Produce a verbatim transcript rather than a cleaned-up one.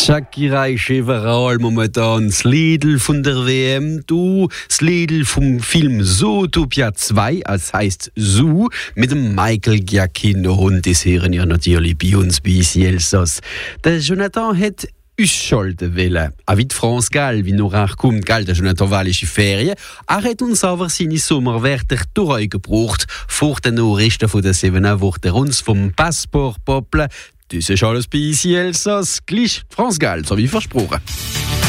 Shakira ist überall momentan das Lidl von der W M. Du, das Lidl vom Film Zootopia zwei, das heisst Zoo, mit dem Michael Giacchino. Und das hören ja natürlich bei uns, bei uns Elsass. Der Jonathan hat ausschalten wollen. Auch wie die France Gall, wie noch kommt, gell, der Jonathan Wall ist in Ferien. Er hat uns aber seine Sommerwerte durchgebracht vor den Nachrichten von den sieben Wochen uns vom Passport Pople. Das ist alles bei uns Elsass, gleich France Gall, so wie versprochen.